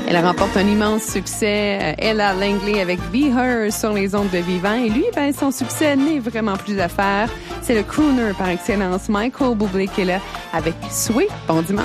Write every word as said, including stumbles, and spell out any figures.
Elle remporte un immense succès. Ella Langley avec Be Her sur les ondes de Vivant. Et lui, ben, son succès n'est vraiment plus à faire. C'est le crooner par excellence, Michael Bublé, qui est là avec Sweet. Bon dimanche.